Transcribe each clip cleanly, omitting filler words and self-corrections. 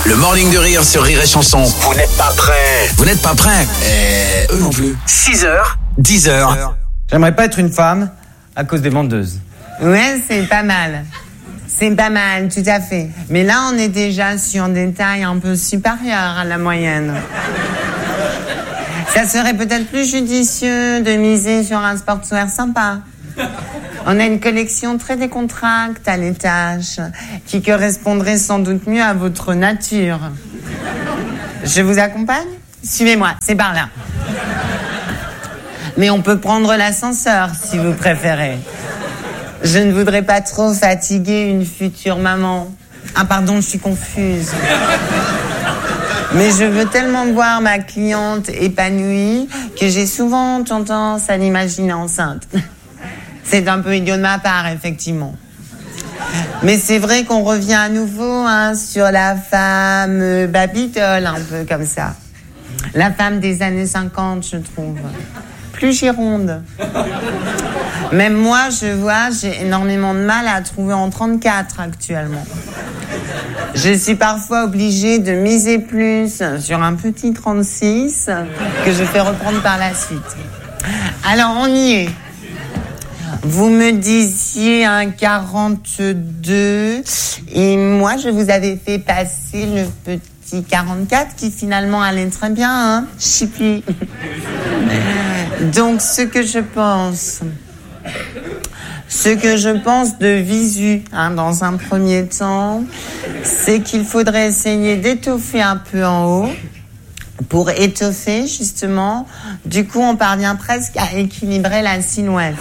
Le Morning de Rire sur Rire et Chanson. Vous n'êtes pas prêts. Vous n'êtes pas prêts. Eux non plus. 6h, 10h. J'aimerais pas être une femme à cause des vendeuses. Ouais, c'est pas mal. C'est pas mal, tout à fait. Mais là, on est déjà sur des tailles un peu supérieures à la moyenne. Ça serait peut-être plus judicieux de miser sur un sportswear sympa. On a une collection très décontractée à l'étage qui correspondrait sans doute mieux à votre nature. Je vous accompagne ? Suivez-moi, c'est par là. Mais on peut prendre l'ascenseur si vous préférez. Je ne voudrais pas trop fatiguer une future maman. Ah pardon, je suis confuse. Mais je veux tellement voir ma cliente épanouie que j'ai souvent tendance à l'imaginer enceinte. C'est un peu idiot de ma part, effectivement. Mais c'est vrai qu'on revient à nouveau sur la femme Babitole, un peu comme ça. La femme des années 50, je trouve. Plus gironde. Même moi, j'ai énormément de mal à trouver en 34 actuellement. Je suis parfois obligée de miser plus sur un petit 36 que je fais reprendre par la suite. Alors, on y est. Vous me disiez un 42 et moi, je vous avais fait passer le petit 44 qui finalement allait très bien, Chippy. Donc, ce que je pense de visu, dans un premier temps, c'est qu'il faudrait essayer d'étoffer un peu en haut. Pour étoffer, justement, du coup, on parvient presque à équilibrer la silhouette.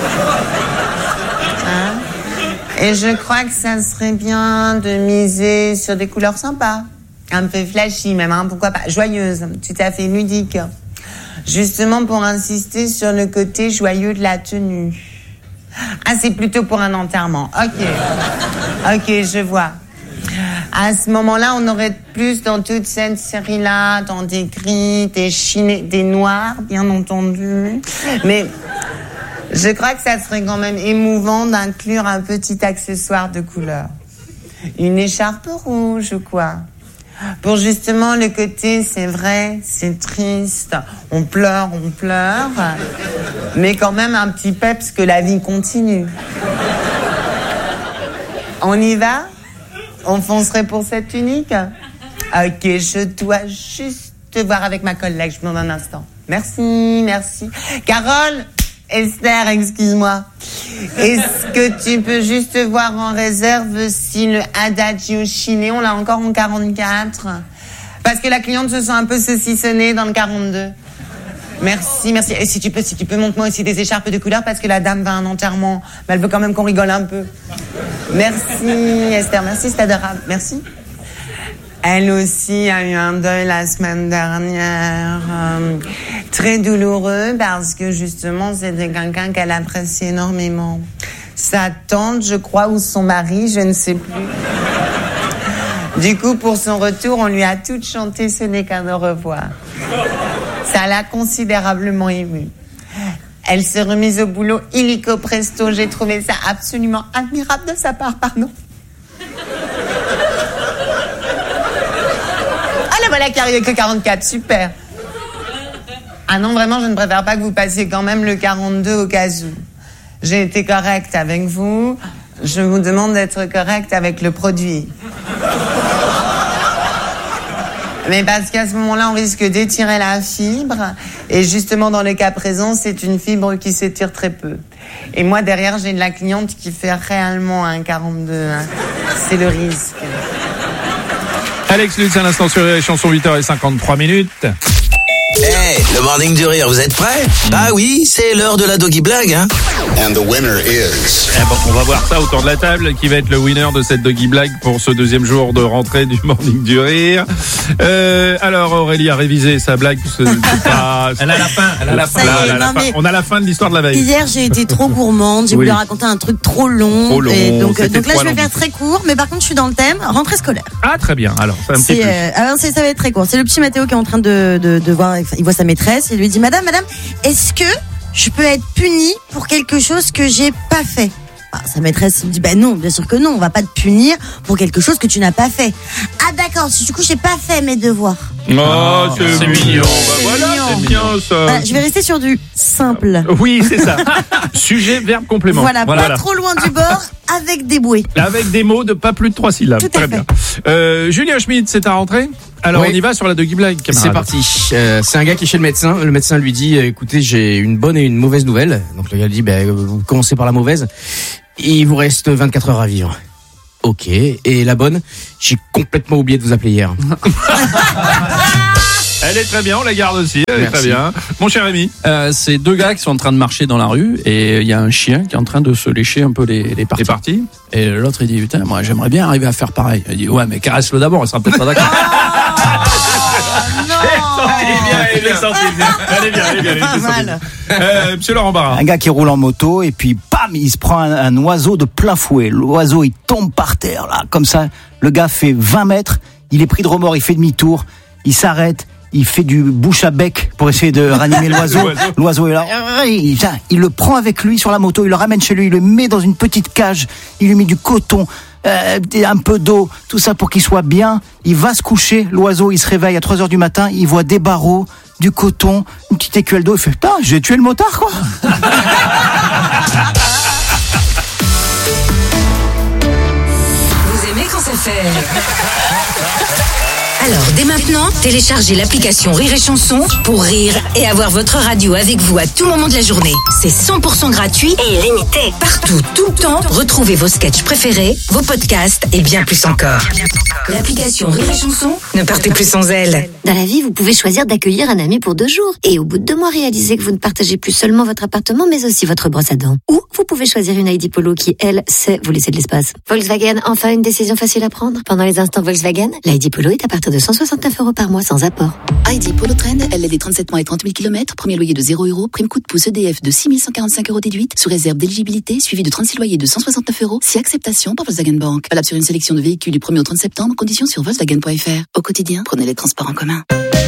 Et je crois que ça serait bien de miser sur des couleurs sympas. Un peu flashy même, pourquoi pas. Joyeuses, tout à fait ludiques. Justement pour insister sur le côté joyeux de la tenue. Ah, c'est plutôt pour un enterrement. Ok, je vois. À ce moment-là, on aurait plus dans toute cette série-là, dans des gris, des chinés, des noirs, bien entendu. Mais je crois que ça serait quand même émouvant d'inclure un petit accessoire de couleur. Une écharpe rouge ou quoi. Pour justement le côté, c'est vrai, c'est triste, on pleure, mais quand même un petit peps que la vie continue. On y va ? On foncerait pour cette tunique ? Ok, je dois juste te voir avec ma collègue, je vous demande un instant. Merci. Carole, Esther, excuse-moi. Est-ce que tu peux juste voir en réserve si le Adagio chiné, on l'a encore en 44 ? Parce que la cliente se sent un peu saucissonnée dans le 42. Merci. Et si tu peux, montre-moi aussi des écharpes de couleur parce que la dame va à un enterrement. Mais elle veut quand même qu'on rigole un peu. Merci Esther, merci, c'est adorable. Merci. Elle aussi a eu un deuil la semaine dernière, très douloureux parce que justement c'était quelqu'un qu'elle apprécie énormément. Sa tante, je crois, ou son mari, je ne sais plus. Du coup, pour son retour, on lui a toutes chanté Ce n'est qu'un au revoir. Ça l'a considérablement émue. Elle s'est remise au boulot illico presto. J'ai trouvé ça absolument admirable de sa part, pardon. Ah là voilà qui arrive avec le 44, super. Ah non, vraiment, je ne préfère pas que vous passiez quand même le 42 au cas où. J'ai été correcte avec vous. Je vous demande d'être correcte avec le produit. Mais parce qu'à ce moment-là, on risque d'étirer la fibre. Et justement, dans le cas présent, c'est une fibre qui s'étire très peu. Et moi, derrière, j'ai de la cliente qui fait réellement un 42. C'est le risque. Alex Lutz, à l'instant sur les chansons 8h53. Le Morning du Rire, vous êtes prêts ? Ah oui, c'est l'heure de la Doggy Blague, And the winner is... On va voir ça autour de la table, qui va être le winner de cette Doggy Blague pour ce deuxième jour de rentrée du Morning du Rire. Alors Aurélie a révisé sa blague. Elle a la fin. On a la fin de l'histoire de la veille. Hier, j'ai été trop gourmande. J'ai voulu raconter un truc trop long. Et donc là, je vais faire très court. Mais par contre, je suis dans le thème rentrée scolaire. Ah, très bien. Alors, ça va être très court. C'est le petit Mathéo qui est en train de voir. Il voit sa maîtresse et lui dit Madame, est-ce que je peux être punie pour quelque chose que j'ai pas fait? Sa maîtresse me dit non, bien sûr que non, on va pas te punir pour quelque chose que tu n'as pas fait. Ah d'accord, du coup j'ai pas fait mes devoirs. Oh, c'est mignon. Bah voilà, c'est bien ça. Je vais rester sur du simple. Oui, c'est ça. Sujet, verbe, complément. Voilà, pas trop loin du bord, avec des bouées. Avec des mots de pas plus de 3 syllabes. Tout à Très fait. bien. Julien Schmitt, c'est à rentrer. Alors Oui. on y va sur la Doggy Blague, camarade. C'est parti. C'est un gars qui est chez le médecin. Le médecin lui dit écoutez, j'ai une bonne et une mauvaise nouvelle. Donc le gars lui dit vous commencez par la mauvaise. Il vous reste 24 heures à vivre. Ok. Et la bonne, j'ai complètement oublié de vous appeler hier. Elle est très bien, on la garde aussi. Elle est très bien. Mon cher ami. C'est 2 gars qui sont en train de marcher dans la rue et il y a un chien qui est en train de se lécher un peu les parties. C'est parti. Et l'autre il dit putain, moi j'aimerais bien arriver à faire pareil. Il dit ouais mais caresse-le d'abord, il sera peut-être pas d'accord. Elle est bien. Pas mal. Monsieur Laurent Barra. Un gars qui roule en moto et puis bam, il se prend un oiseau de plein fouet. L'oiseau il tombe par terre là, comme ça. Le gars fait 20 mètres, il est pris de remords, il fait demi-tour, il s'arrête, il fait du bouche à bec pour essayer de ranimer l'oiseau. L'oiseau est là, il le prend avec lui sur la moto, il le ramène chez lui, il le met dans une petite cage, il lui met du coton, un peu d'eau, tout ça pour qu'il soit bien. Il va se coucher, l'oiseau il se réveille à 3h du matin, il voit des barreaux, du coton, une petite écuelle d'eau, il fait putain, j'ai tué le motard quoi. Vous aimez quand ça fait... Alors, dès maintenant, téléchargez l'application Rire et Chanson pour rire et avoir votre radio avec vous à tout moment de la journée. C'est 100% gratuit et illimité. Partout, tout le temps, retrouvez vos sketchs préférés, vos podcasts et bien plus encore. L'application Rire et Chanson, ne partez plus sans elle. Dans la vie, vous pouvez choisir d'accueillir un ami pour 2 jours. Et au bout de 2 mois, réaliser que vous ne partagez plus seulement votre appartement, mais aussi votre brosse à dents. Ou vous pouvez choisir une ID Polo qui, elle, sait vous laisser de l'espace. Volkswagen, enfin une décision facile à prendre. Pendant les instants Volkswagen, l'ID Polo est à partir de 169 € par mois sans apport. ID Polo Trend, LLD 37 mois et 30 000 km, premier loyer de 0 €, prime coup de pouce EDF de 6 145 € déduite, sous réserve d'éligibilité, suivi de 36 loyers de 169 €, si acceptation par Volkswagen Bank. Valable sur une sélection de véhicules du 1er au 30 septembre, conditions sur Volkswagen.fr. Au quotidien, prenez les transports en commun.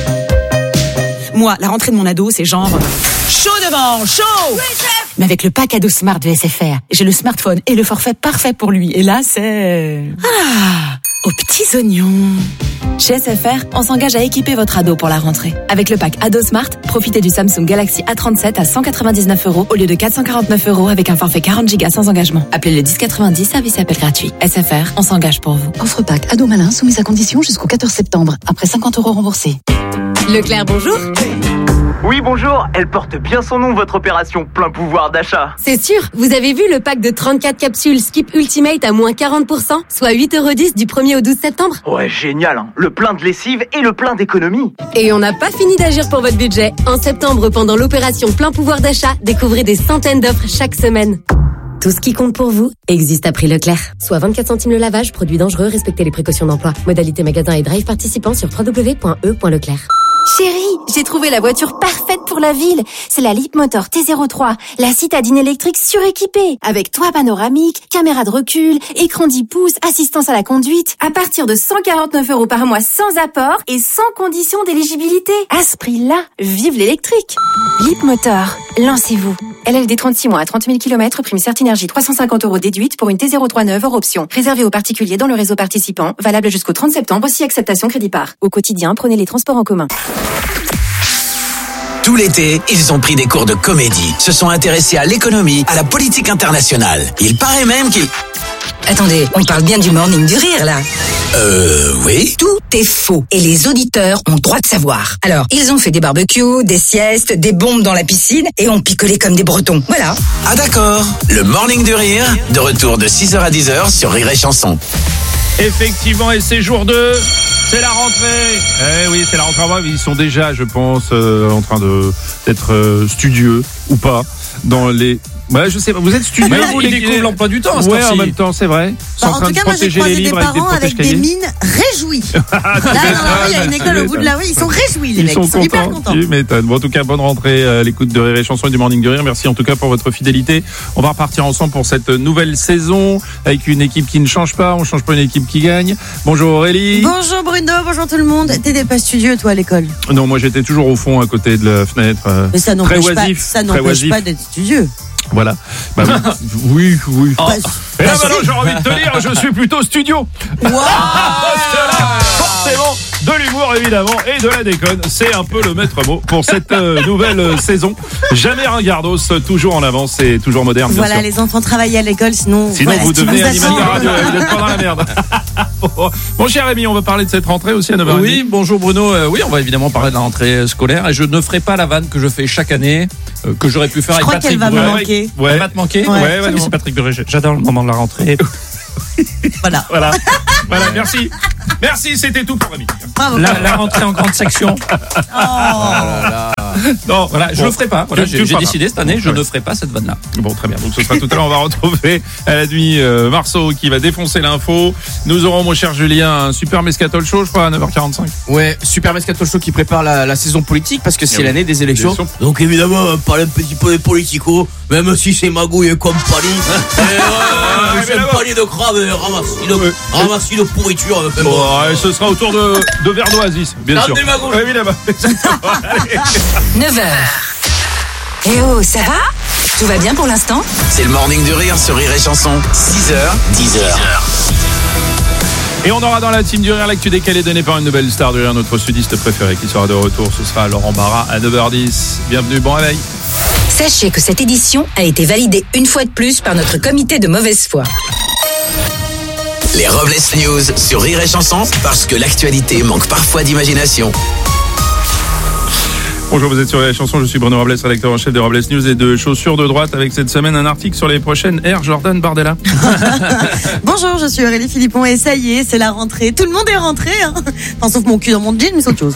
Moi, la rentrée de mon ado, c'est genre chaud devant, chaud. Oui, mais avec le pack ado Smart de SFR, j'ai le smartphone et le forfait parfait pour lui. Et là, c'est aux petits oignons. Chez SFR, on s'engage à équiper votre ado pour la rentrée. Avec le pack ado Smart, profitez du Samsung Galaxy A37 à 199 € au lieu de 449 € avec un forfait 40 Go sans engagement. Appelez le 1090, service et appel gratuit. SFR, on s'engage pour vous. Offre pack ado malin soumise à condition jusqu'au 14 septembre, après 50 € remboursés. Leclerc, bonjour. Oui, bonjour. Elle porte bien son nom, votre opération plein pouvoir d'achat. C'est sûr. Vous avez vu le pack de 34 capsules Skip Ultimate à moins 40%, soit 8,10 € du 1er au 12 septembre. Ouais, génial, hein. Le plein de lessive et le plein d'économie. Et on n'a pas fini d'agir pour votre budget. En septembre, pendant l'opération plein pouvoir d'achat, découvrez des centaines d'offres chaque semaine. Tout ce qui compte pour vous existe à prix Leclerc. Soit 24 centimes le lavage, produit dangereux, respectez les précautions d'emploi. Modalité magasin et drive participant sur www.e.leclerc. Chérie, j'ai trouvé la voiture parfaite pour la ville. C'est la Leapmotor T03, la citadine électrique suréquipée. Avec toit panoramique, caméra de recul, écran 10 pouces, assistance à la conduite. À partir de 149 € par mois sans apport et sans condition d'éligibilité. À ce prix-là, vive l'électrique. Leapmotor, lancez-vous. LLD 36 mois à 30 000 km, prime Certinergie 350 € déduite pour une T03 neuve hors option. Réservé aux particuliers dans le réseau participant, valable jusqu'au 30 septembre si acceptation crédit par. Au quotidien, prenez les transports en commun. Tout l'été, ils ont pris des cours de comédie, se sont intéressés à l'économie, à la politique internationale. Il paraît même qu'ils... Attendez, on parle bien du morning du rire, là. Oui. Tout est faux. Et les auditeurs ont droit de savoir. Alors, ils ont fait des barbecues, des siestes, des bombes dans la piscine et ont picolé comme des Bretons. Voilà. Ah d'accord. Le morning du rire, de retour de 6h à 10h sur Rire et Chanson. Effectivement, et c'est jour 2. C'est la rentrée. Eh oui, c'est la rentrée. Ils sont déjà, je pense, en train d'être studieux ou pas dans les... Ouais, je sais pas. Vous êtes studieux, vous, ils découvrent l'emploi du temps. Ouais, en même temps, c'est vrai. Bah, en tout cas, moi, j'ai croisé des parents avec des mines réjouies. Là, il y a une école au bout de la rue. Ils sont réjouis, les mecs. Ils sont hyper contents. Tu m'étonnes. Bon, en tout cas, bonne rentrée à l'écoute de Rire et Chanson et du Morning du Rire. Merci en tout cas pour votre fidélité. On va repartir ensemble pour cette nouvelle saison avec une équipe qui ne change pas. On change pas une équipe qui gagne. Bonjour Aurélie. Bonjour Bruno. Bonjour tout le monde. T'étais pas studieux, toi, à l'école? Non, moi, j'étais toujours au fond, à côté de la fenêtre. Mais ça n'empêche pas d'être studieux. Voilà. Bah, oui. Oh. Et là, maintenant, j'ai envie de te dire, je suis plutôt studio. Wow. évidemment, et de la déconne. C'est un peu le maître mot pour cette nouvelle saison. Jamais ringardos, toujours en avance et toujours moderne. Bien voilà, sûr. les enfants travaillent à l'école, sinon voilà, vous devenez animateur radio, vous êtes pas dans la merde. Mon cher Rémi, on va parler de cette rentrée aussi à 9h30. Oui, bonjour Bruno. Oui, on va évidemment parler de la rentrée scolaire et je ne ferai pas la vanne que je fais chaque année, que j'aurais pu faire avec Patrick Bruel. Je crois qu'elle va me manquer. Ouais. Elle va te manquer. Ouais, c'est Patrick Bruel. J'adore le moment de la rentrée. Voilà, merci. Merci, c'était tout pour Rémi. Bravo. La rentrée en grande section. Non, voilà, je le ferai pas. Voilà, j'ai décidé cette année, je ne ferai pas cette vanne-là. Bon, très bien. Donc ce sera tout à l'heure. On va retrouver à la nuit Marceau qui va défoncer l'info. Nous aurons, mon cher Julien, un super Mescatol Show, je crois, à 9h45. Ouais, super Mescatol Show qui prépare la saison politique parce que c'est l'année des élections. Donc évidemment, on va parler un petit peu des politicos, même si c'est magouille et compagnie. C'est un panier de crabe ramassis de pourriture. Ce sera autour de verre d'oasis, bien sûr. Évidemment. 9h. Eh oh, ça va? Tout va bien pour l'instant? C'est le Morning du Rire sur Rire et Chanson. 6h, 10h. Et on aura dans la team du Rire l'actu décalé donnée par une nouvelle star du Rire, notre sudiste préféré qui sera de retour. Ce sera Laurent Barra à 9h10. Bienvenue, bon réveil. Sachez que cette édition a été validée une fois de plus par notre comité de mauvaise foi. Les Robles News sur Rire et Chanson, parce que l'actualité manque parfois d'imagination. Bonjour, vous êtes sur la chanson, je suis Bruno Robles, rédacteur en chef de Robles News et de Chaussures de Droite, avec cette semaine un article sur les prochaines Air Jordan Bardella. Bonjour, je suis Aurélie Philippon et ça y est, c'est la rentrée. Tout le monde est rentré, hein. Enfin, sauf mon cul dans mon jean, mais c'est autre chose.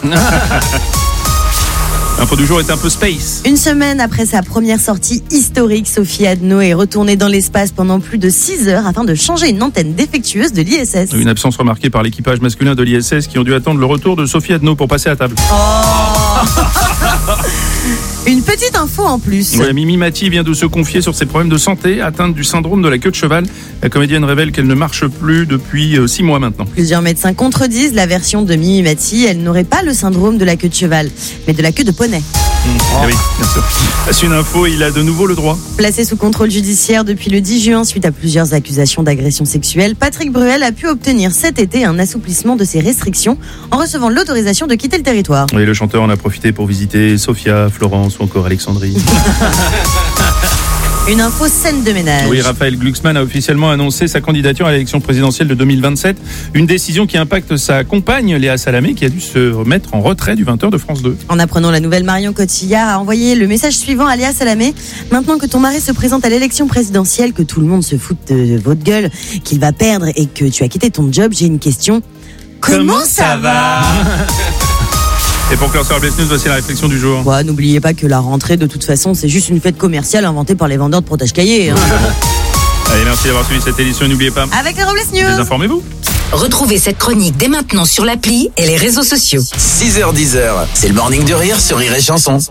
L'info du jour est un peu space. Une semaine après sa première sortie historique, Sophie Adno est retournée dans l'espace pendant plus de 6 heures afin de changer une antenne défectueuse de l'ISS. Une absence remarquée par l'équipage masculin de l'ISS qui ont dû attendre le retour de Sophie Adno pour passer à table. Une petite info en plus. Ouais, Mimi Mati vient de se confier sur ses problèmes de santé, atteinte du syndrome de la queue de cheval. La comédienne révèle qu'elle ne marche plus depuis 6 mois maintenant. Plusieurs médecins contredisent la version de Mimi Mati. Elle n'aurait pas le syndrome de la queue de cheval, mais de la queue de poney. Oui, bien sûr. C'est une info, il a de nouveau le droit. Placé sous contrôle judiciaire depuis le 10 juin suite à plusieurs accusations d'agression sexuelle, Patrick Bruel a pu obtenir cet été un assouplissement de ses restrictions en recevant l'autorisation de quitter le territoire. Oui, le chanteur en a profité pour visiter Sofia, Florence ou encore Alexandrie. Une info scène de ménage. Oui, Raphaël Glucksmann a officiellement annoncé sa candidature à l'élection présidentielle de 2027. Une décision qui impacte sa compagne, Léa Salamé, qui a dû se remettre en retrait du 20h de France 2. En apprenant la nouvelle, Marion Cotillard a envoyé le message suivant à Léa Salamé. Maintenant que ton mari se présente à l'élection présidentielle, que tout le monde se fout de votre gueule, qu'il va perdre et que tu as quitté ton job, j'ai une question. Comment ça va? Et pour clore sur Robles News, voici la réflexion du jour. Ouais, n'oubliez pas que la rentrée, de toute façon, c'est juste une fête commerciale inventée par les vendeurs de protège-cahiers. Hein. Allez, merci d'avoir suivi cette édition. N'oubliez pas. Avec les Robles News. Désinformez-vous. Retrouvez cette chronique dès maintenant sur l'appli et les réseaux sociaux. 6h, 10h, c'est le Morning du Rire sur Rire et Chanson.